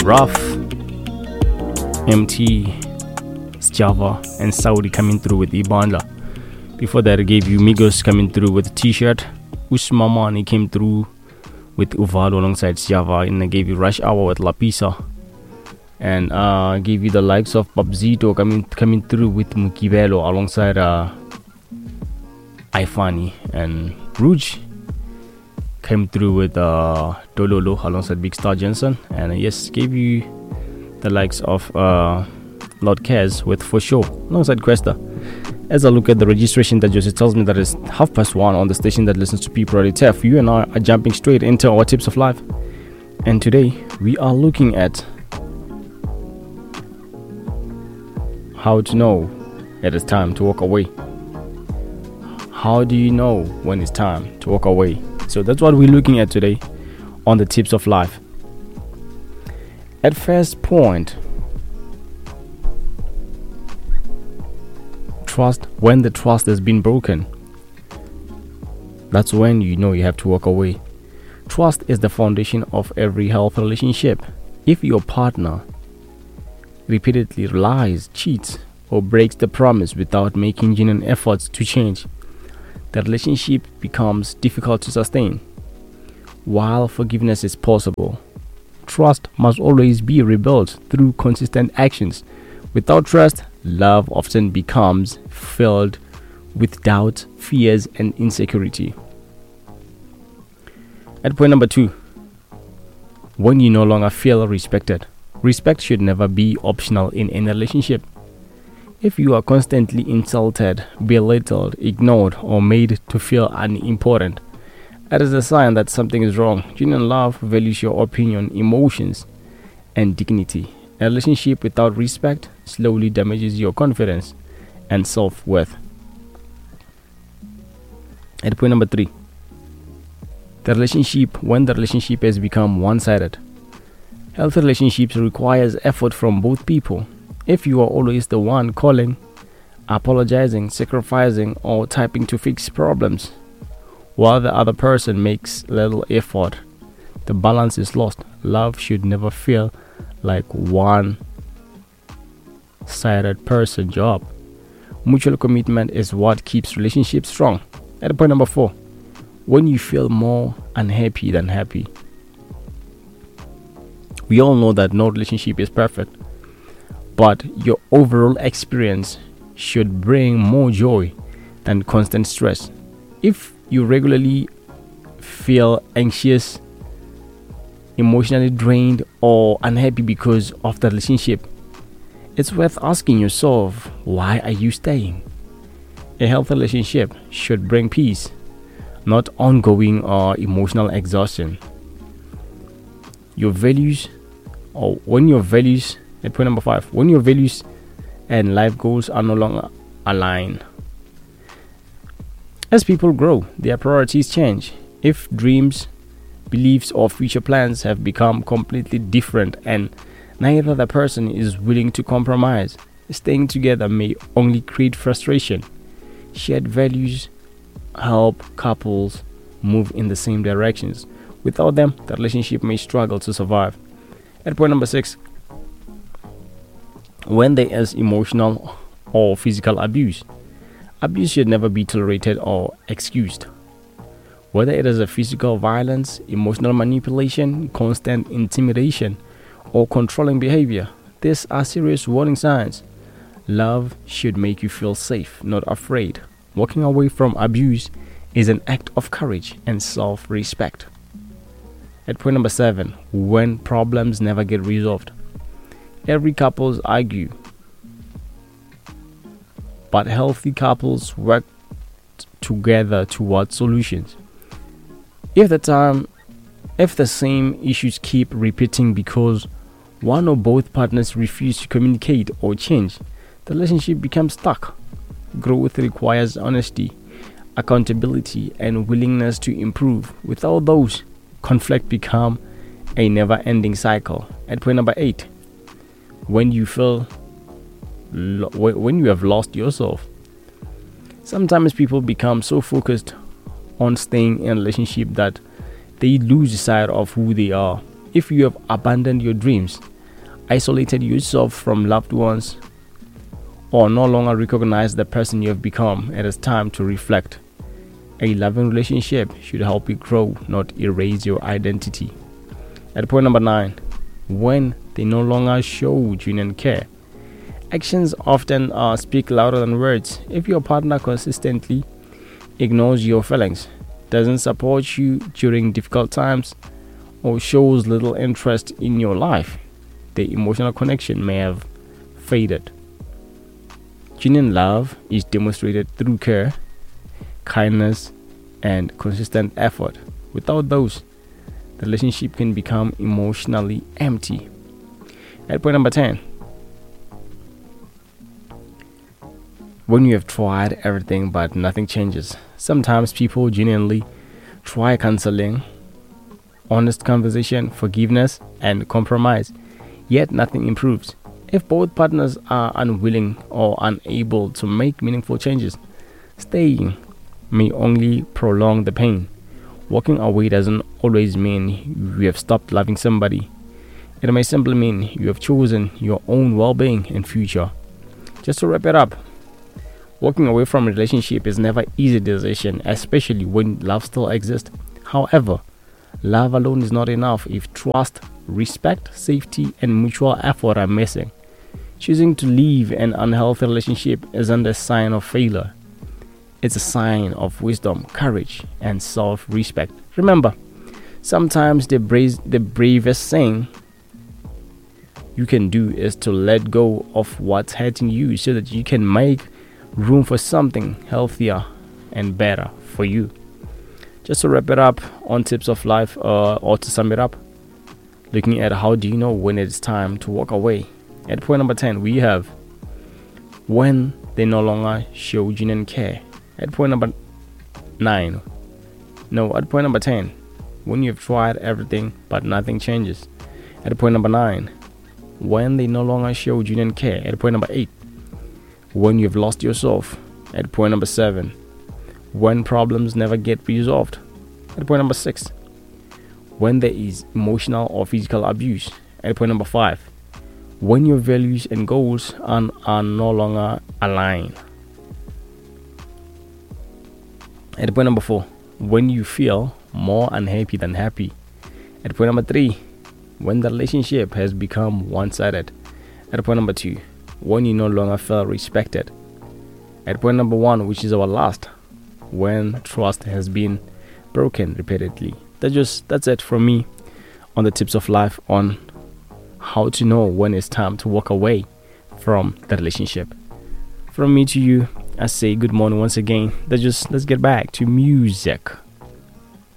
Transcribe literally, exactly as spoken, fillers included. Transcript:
Rough, M T, Java, and Saudi coming through with Ibandla. Before that, I gave you Migos coming through with T-shirt. Usmamani came through with Uvalo alongside Java, and I gave you Rush Hour with Lapisa. And uh, I gave you the likes of Babzito coming coming through with Mukibelo alongside uh, Ifani, and Rouge came through with uh, Dololo alongside Big Star Jensen. And uh, yes, gave you the likes of uh, Lord Kez with For Sure alongside Questa. As I look at the registration, that just tells me that it's half past one on the station that listens to People Ready T F. You and I are jumping straight into our tips of life, and today we are looking at how to know it is time to walk away. How do you know when it's time to walk away? So that's what we're looking at today on the tips of life. At first point, trust. When the trust has been broken, that's when you know you have to walk away. Trust is the foundation of every healthy relationship. If your partner repeatedly lies, cheats, or breaks the promise without making genuine efforts to change, the relationship becomes difficult to sustain. While forgiveness is possible, trust must always be rebuilt through consistent actions. Without trust, love often becomes filled with doubt, fears, and insecurity. At point number two, when you no longer feel respected. Respect should never be optional in any relationship. If you are constantly insulted, belittled, ignored, or made to feel unimportant, that is a sign that something is wrong. Genuine love values your opinion, emotions, and dignity. A relationship without respect slowly damages your confidence and self-worth. At point number three, the relationship, when the relationship has become one-sided. Healthy relationships requires effort from both people. If you are always the one calling, apologizing, sacrificing, or typing to fix problems, while the other person makes little effort, the balance is lost. Love should never feel like one-sided person job. Mutual commitment is what keeps relationships strong. At point number four, when you feel more unhappy than happy. We all know that no relationship is perfect, but your overall experience should bring more joy than constant stress. If you regularly feel anxious, emotionally drained, or unhappy because of the relationship, it's worth asking yourself, why are you staying? A healthy relationship should bring peace, not ongoing or emotional exhaustion. Your values, or when your values, at point number five, when your values and life goals are no longer aligned. As people grow, their priorities change. If dreams, beliefs, or future plans have become completely different and neither the person is willing to compromise, staying together may only create frustration. Shared values help couples move in the same directions. Without them, the relationship may struggle to survive. At point number six, when there is emotional or physical abuse. Abuse should never be tolerated or excused. Whether it is a physical violence, emotional manipulation, constant intimidation, or controlling behavior, these are serious warning signs. Love should make you feel safe, not afraid. Walking away from abuse is an act of courage and self-respect. At point number seven, when problems never get resolved. Every couples argue, but healthy couples work t- together towards solutions. If the time, if the same issues keep repeating because one or both partners refuse to communicate or change, the relationship becomes stuck. Growth requires honesty, accountability, and willingness to improve. Without those, conflict become a never-ending cycle. At point number eight, when you feel lo- when you have lost yourself. Sometimes people become so focused on staying in a relationship that they lose sight of who they are. If you have abandoned your dreams isolated yourself from loved ones, or no longer recognize the person you have become, it is time to reflect. A loving relationship should help you grow, not erase your identity. At point number nine, when they no longer show genuine care. Actions often uh, speak louder than words. If your partner consistently ignores your feelings, doesn't support you during difficult times, or shows little interest in your life, the emotional connection may have faded. Genuine love is demonstrated through care, kindness, and consistent effort. Without those, the relationship can become emotionally empty. At point number ten, when you have tried everything but nothing changes. Sometimes people genuinely try counseling, honest conversation, forgiveness, and compromise, yet nothing improves. If both partners are unwilling or unable to make meaningful changes, staying may only prolong the pain. Walking away doesn't always mean you have stopped loving somebody. It may simply mean you have chosen your own well-being and future. Just to wrap it up, walking away from a relationship is never an easy decision, especially when love still exists. However, love alone is not enough if trust, respect, safety, and mutual effort are missing. Choosing to leave an unhealthy relationship isn't a sign of failure. It's a sign of wisdom, courage, and self-respect. Remember, sometimes the, bra- the bravest thing you can do is to let go of what's hurting you so that you can make room for something healthier and better for you. Just to wrap it up on tips of life, uh, or to sum it up, looking at how do you know when it's time to walk away. At point number ten, we have when they no longer show genuine care. At point number nine, no, at point number ten, when you've tried everything but nothing changes. At point number nine, when they no longer show genuine care. At point number eight, when you've lost yourself. At point number seven, when problems never get resolved. At point number six, when there is emotional or physical abuse. At point number five, when your values and goals are, are no longer aligned. At point number four, when you feel more unhappy than happy. At point number three, when the relationship has become one-sided. At point number two, when you no longer feel respected. At point number one, which is our last, when trust has been broken repeatedly. That's just that's it from me on the tips of life on how to know when it's time to walk away from the relationship. From me to you, I say good morning once again. Let's just let's get back to music.